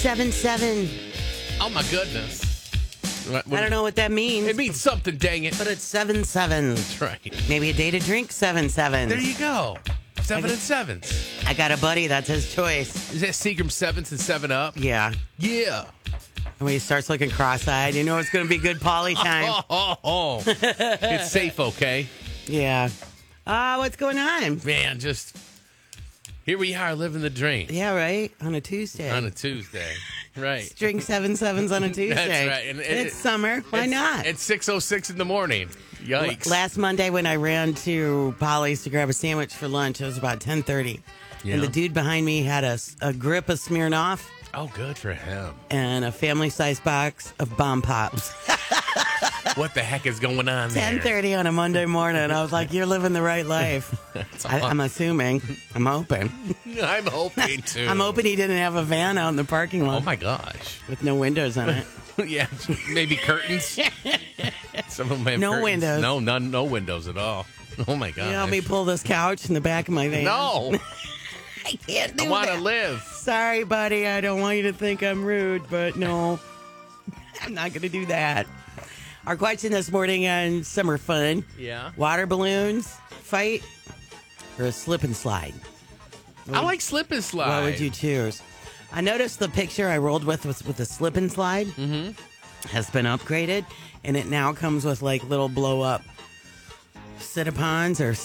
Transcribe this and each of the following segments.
7-7. Oh, my goodness. I don't know what that means. It means something, dang it. But it's 7-7. That's right. Maybe a day to drink 7-7. There you go. 7 and 7s. I got a buddy. That's his choice. Is that Seagram 7s and 7 Up? Yeah. Yeah. And when he starts looking cross-eyed, you know it's going to be good Polly time. Oh. It's safe, okay? Yeah. What's going on? Man, just here we are living the dream. Yeah, right? On a Tuesday. On a Tuesday. Right. Drink 7-7s on a Tuesday. That's right. And it's summer. Why not? It's 6:06 in the morning. Yikes. Last Monday when I ran to Polly's to grab a sandwich for lunch, it was about 10:30. Yeah. And the dude behind me had a grip of Smirnoff Oh, good for him. and a family-sized box of Bomb Pops. What the heck is going on there? 10:30 on a Monday morning. I was like, you're living the right life. I'm assuming. I'm hoping. I'm hoping to. I'm hoping he didn't have a van out in the parking lot Oh, my gosh. with no windows on it. Yeah, maybe curtains. Some of them have No curtains. windows. No, no windows at all. Oh, my gosh. You help me pull this couch in the back of my van. No. I can't do I want to that. live. Sorry, buddy. I don't want you to think I'm rude, but no, I'm not going to do that. Our question this morning on summer fun: Yeah. water balloons fight or a slip and slide? I like slip and slide. What would you choose? I noticed the picture I rolled with the slip and slide has been upgraded, and it now comes with like little blow up sit-upons or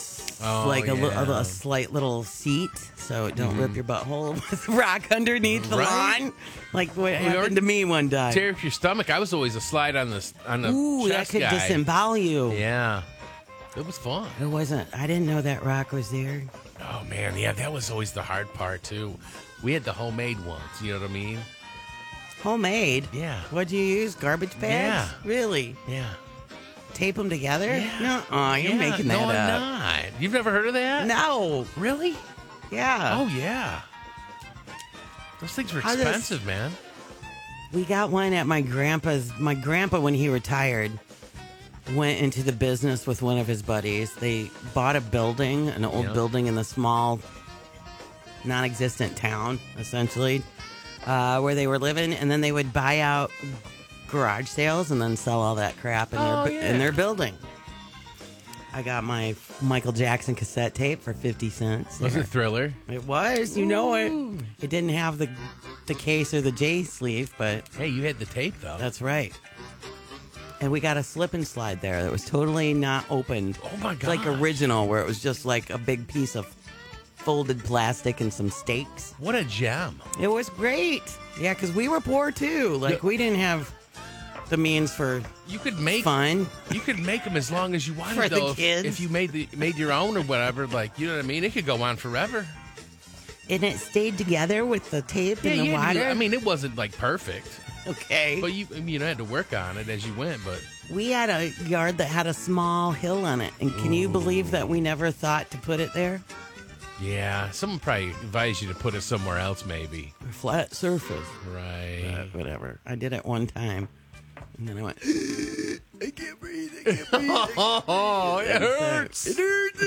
a slight little seat, so it don't rip your butthole with rock underneath the Right. lawn, like what happened to me one time. Tear up your stomach. I was always a slide on the Ooh, that chest could guy. disembowel you. Yeah. It was fun. It wasn't. I didn't know that rock was there. Oh, man. Yeah, that was always the hard part, too. We had the homemade ones. You know what I mean? Homemade. Yeah. What'd you use? Garbage pads? Yeah. Really? Yeah. Tape them together? Yeah. No, you're Yeah, making that no, up. I'm not. You've never heard of that? No. Really? Yeah. Oh, yeah. Those things were How does- expensive, man. We got one at my grandpa's. My grandpa, when he retired, went into the business with one of his buddies. They bought a building, an old Yeah. building in the small, non-existent town, essentially, where they were living, and then they would buy out garage sales and then sell all that crap in in their building. I got my Michael Jackson cassette tape for 50 cents. Was it Thriller? It was, you know it. It didn't have the case or the J sleeve, but Hey, you had the tape, though. that's right. And we got a slip and slide there that was totally not opened. Oh, my God. Like original, where it was just like a big piece of folded plastic and some stakes. What a gem. It was great. Yeah, because we were poor too. Like, we didn't have the means for You could make fun. You could make them as long as you wanted, For the though. kids. If you made your own or whatever, like, you know what I mean? It could go on forever. And it stayed together with the tape and the you had to water. do- I mean, it wasn't, like, perfect. okay. But you had to work on it as you went, but... We had a yard that had a small hill on it. And can you believe that we never thought to put it there? Yeah, someone probably advised you to put it somewhere else, maybe. A flat surface. Right. Whatever. I did it one time. And then I went, I can't breathe. I can't breathe. Oh, it hurts. It hurts.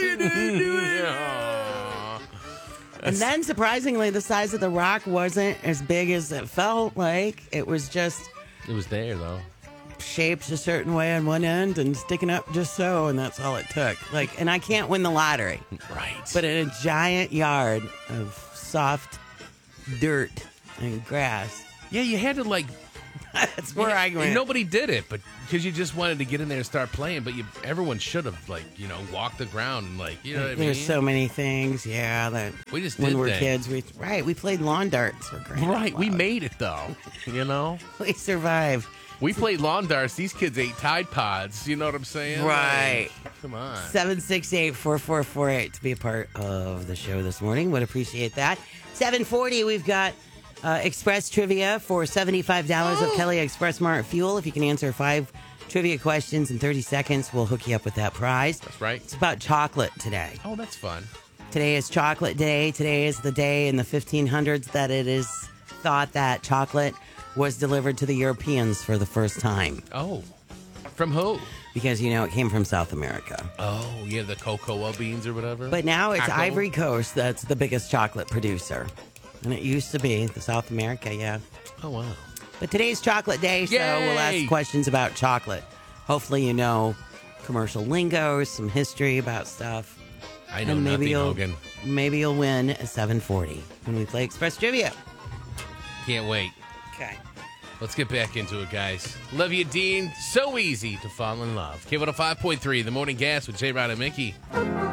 Aw. And then, surprisingly, the size of the rock wasn't as big as it felt like. It was just It was there, though. shaped a certain way on one end and sticking up just so, and that's all it took. Like, and I can't win the lottery, Right. but in a giant yard of soft dirt and grass, yeah, you had to, like... that's where I went. Nobody did it, but because you just wanted to get in there and start playing. But everyone should have, like, walked the ground and, like, you know what I mean? There's so many things, yeah. That We just when did we were things. kids, we played lawn darts for crying out Right, we loud. made it though. We survived. We played lawn darts. These kids ate Tide Pods. You know what I'm saying? Right. Like, come on. 768-4448 to be a part of the show this morning. Would appreciate that. 740, we've got Express Trivia for $75 of Kelly Express Mart Fuel. If you can answer 5 trivia questions in 30 seconds, we'll hook you up with that prize. That's right. It's about chocolate today. Oh, that's fun. Today is chocolate day. Today is the day in the 1500s that it is thought that chocolate was delivered to the Europeans for the first time. Oh, from who? Because, it came from South America. Oh, yeah, the cocoa beans or whatever. But now it's Cacao? Ivory Coast that's the biggest chocolate producer. And it used to be the South America, yeah. Oh, wow. But today's chocolate day, so Yay! we'll ask questions about chocolate. Hopefully you know commercial lingo or some history about stuff. I know And nothing, Hogan. maybe you'll win at 7:40 when we play Express Trivia. Can't wait. Okay. Let's get back into it, guys. Love you, Dean. So easy to fall in love. K105.3, The Morning Gas with J. Rod and Mickey.